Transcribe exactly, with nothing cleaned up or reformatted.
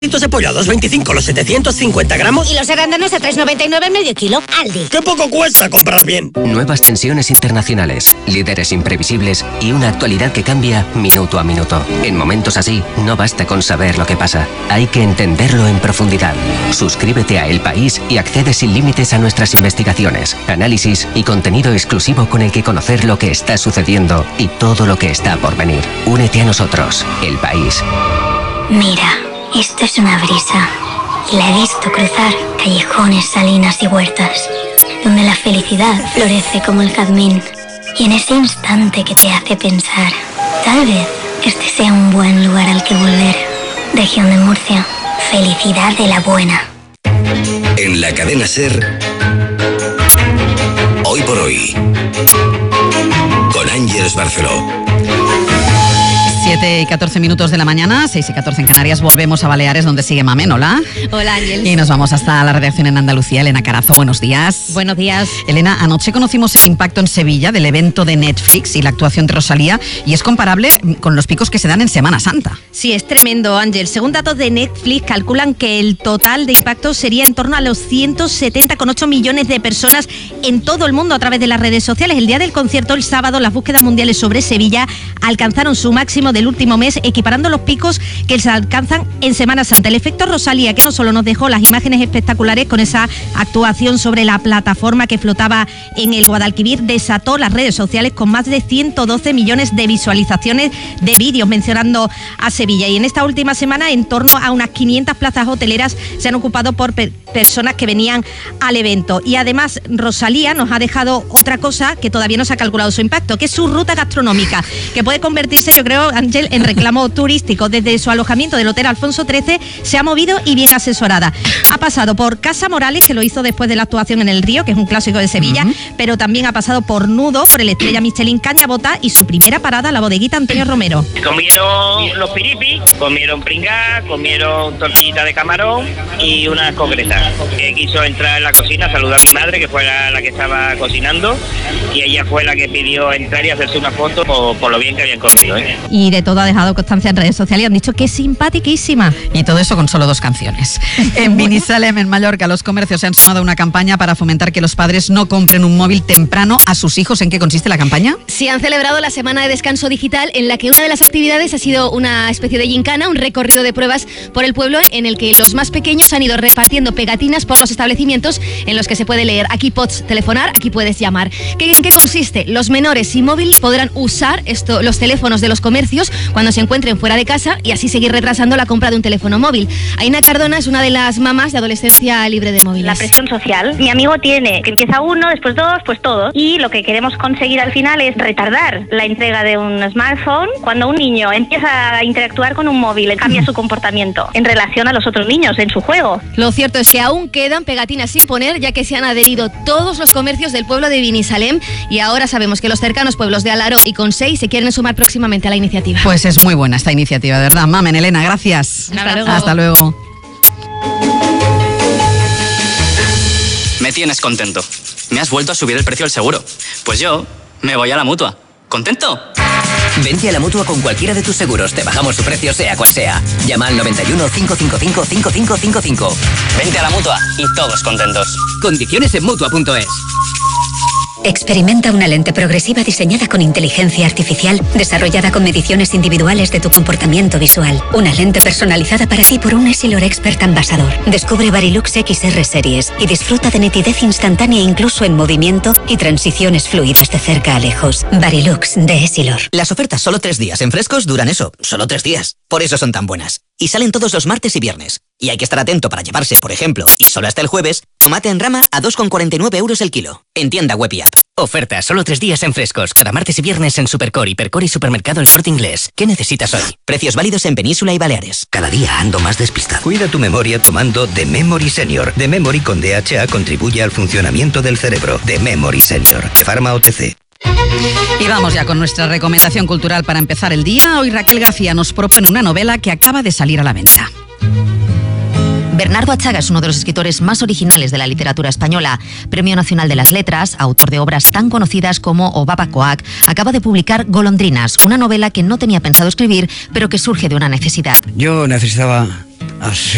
de pollo a dos veinticinco los setecientos cincuenta gramos. Y los arándanos a tres noventa y nueve medio kilo. Aldi. ¡Qué poco cuesta comprar bien! Nuevas tensiones internacionales, líderes imprevisibles y una actualidad que cambia minuto a minuto. En momentos así, no basta con saber lo que pasa. Hay que entenderlo en profundidad. Suscríbete a El País y accede sin límites a nuestras investigaciones, análisis y contenido exclusivo con el que conocer lo que está sucediendo y todo lo que está por venir. Únete a nosotros. El País. Mira. Esto es una brisa, y la he visto cruzar callejones, salinas y huertas, donde la felicidad florece como el jazmín. Y en ese instante que te hace pensar, tal vez este sea un buen lugar al que volver. Región de Murcia, felicidad de la buena. En la cadena SER, Hoy por Hoy, con Ángeles Barceló. siete y catorce minutos de la mañana, seis y catorce en Canarias, volvemos a Baleares, donde sigue Mamen. Hola. Hola, Ángel. Y nos vamos hasta la redacción en Andalucía. Elena Carazo, buenos días. Buenos días. Elena, anoche conocimos el impacto en Sevilla del evento de Netflix y la actuación de Rosalía, y es comparable con los picos que se dan en Semana Santa. Sí, es tremendo, Ángel. Según datos de Netflix, calculan que el total de impacto sería en torno a los ciento setenta coma ocho millones de personas en todo el mundo a través de las redes sociales. El día del concierto, el sábado, las búsquedas mundiales sobre Sevilla alcanzaron su máximo del último mes, equiparando los picos que se alcanzan en Semana Santa. El efecto Rosalía, que no solo nos dejó las imágenes espectaculares con esa actuación sobre la plataforma que flotaba en el Guadalquivir, desató las redes sociales con más de ciento doce millones de visualizaciones de vídeos mencionando a Sevilla. Y en esta última semana, en torno a unas quinientas plazas hoteleras se han ocupado por per- personas que venían al evento. Y además, Rosalía nos ha dejado otra cosa que todavía no se ha calculado su impacto, que es su ruta gastronómica, que puede convertirse, yo creo, Ángel, en reclamo turístico. Desde su alojamiento del Hotel Alfonso trece se ha movido y bien asesorada. Ha pasado por Casa Morales, que lo hizo después de la actuación en El Río, que es un clásico de Sevilla, uh-huh. pero también ha pasado por Nudo, por el Estrella Michelin Cañabota, y su primera parada, la bodeguita Antonio Romero. Comieron los piripis, comieron pringá, comieron tortillita de camarón y unas concretas. Que quiso entrar en la cocina, saludar a mi madre, que fue la, la que estaba cocinando, y ella fue la que pidió entrar y hacerse una foto por, por lo bien que habían comido, ¿eh? Y de todo ha dejado constancia en redes sociales y han dicho que es simpaticísima. Y todo eso con solo dos canciones. En Binissalem, en Mallorca, los comercios se han sumado a una campaña para fomentar que los padres no compren un móvil temprano a sus hijos. ¿En qué consiste la campaña? Sí, han celebrado la semana de descanso digital, en la que una de las actividades ha sido una especie de gincana, un recorrido de pruebas por el pueblo, en el que los más pequeños han ido repartiendo pegatinas por los establecimientos en los que se puede leer: aquí puedes telefonar, aquí puedes llamar. ¿Qué, ¿En qué consiste? Los menores sin móvil podrán usar esto, los teléfonos de los comercios cuando se encuentren fuera de casa, y así seguir retrasando la compra de un teléfono móvil. Aina Cardona es una de las mamás de Adolescencia Libre de Móviles. La presión social. Mi amigo tiene, que empieza uno, después dos, pues todos. Y lo que queremos conseguir al final es retardar la entrega de un smartphone. Cuando un niño empieza a interactuar con un móvil, cambia su comportamiento en relación a los otros niños en su juego. Lo cierto es que aún quedan pegatinas sin poner, ya que se han adherido todos los comercios del pueblo de Binissalem, y ahora sabemos que los cercanos pueblos de Alaró y Consell se quieren sumar próximamente a la iniciativa. Pues es muy buena esta iniciativa, de verdad. Mamen, Elena, gracias. Hasta luego. Hasta luego. Me tienes contento. Me has vuelto a subir el precio del seguro. Pues yo me voy a la Mutua. ¿Contento? Vente a la Mutua con cualquiera de tus seguros. Te bajamos su precio, sea cual sea. Llama al noventa y uno, cinco cinco cinco, cinco cinco cinco cinco. Vente a la Mutua y todos contentos. Condiciones en Mutua punto es. Experimenta una lente progresiva diseñada con inteligencia artificial, desarrollada con mediciones individuales de tu comportamiento visual. Una lente personalizada para ti por un Essilor Expert Ambassador. Descubre Varilux X R Series y disfruta de nitidez instantánea incluso en movimiento y transiciones fluidas de cerca a lejos. Varilux de Essilor. Las ofertas solo tres días en Frescos duran eso, solo tres días. Por eso son tan buenas. Y salen todos los martes y viernes. Y hay que estar atento para llevarse, por ejemplo, y solo hasta el jueves, tomate en rama a dos con cuarenta y nueve euros el kilo. En tienda web y app. Oferta solo tres días en Frescos, cada martes y viernes en Supercore, Hipercore y Supermercado El Corte Inglés. ¿Qué necesitas hoy? Precios válidos en Península y Baleares. Cada día ando más despistado. Cuida tu memoria tomando The Memory Senior. The Memory con D H A contribuye al funcionamiento del cerebro. The Memory Senior. De Pharma O T C. Y vamos ya con nuestra recomendación cultural para empezar el día. Hoy Raquel García nos propone una novela que acaba de salir a la venta. Bernardo Achaga es uno de los escritores más originales de la literatura española. Premio Nacional de las Letras, autor de obras tan conocidas como Obabacoac, acaba de publicar Golondrinas, una novela que no tenía pensado escribir, pero que surge de una necesidad. Yo necesitaba